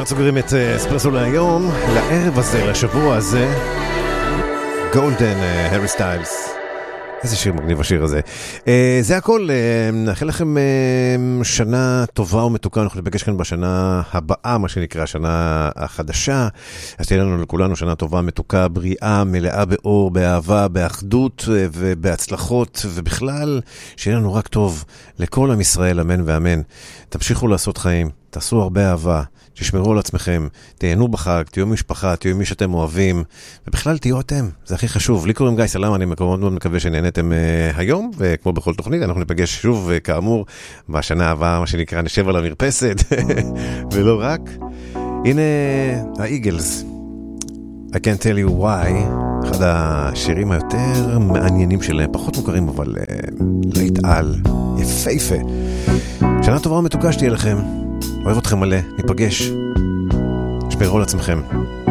סוגרים את אספרסו להיום, לערב הזה, לשבוע הזה. גולדן, הרי סטיילס. איזה שיר מגניב השיר הזה. זה הכל, נאחל לכם שנה טובה ומתוקה. אנחנו נפגש כאן בשנה הבאה, מה שנקרא, השנה החדשה. אז תהיה לנו לכולנו שנה טובה, מתוקה, בריאה, מלאה באור, באהבה, באחדות ובהצלחות, ובכלל, שיהיה לנו רק טוב לכל עם ישראל, אמן ואמן. תמשיכו לעשות חיים, תעשו הרבה אהבה, תשמרו על עצמכם, תהנו בחג, תהיו משפחה, תהיו מי שאתם אוהבים, ובכלל תהיו אתם, זה הכי חשוב. לי קוראים גיא סלם, אני מאוד מאוד מקווה שנהנתם היום, וכמו בכל תוכנית, אנחנו ניפגש שוב, כאמור, בשנה הבאה, מה שנקרא, נשב על המרפסת, ולא רק. הנה האיגלס, I can't tell you why, אחד השירים היותר מעניינים שלהם, פחות מוכרים, אבל להיט על, יפהפה. שנה טובה ומתוקה שתהיה לכם. אוהב אתכם מלא, ניפגש. שמרו על עצמכם.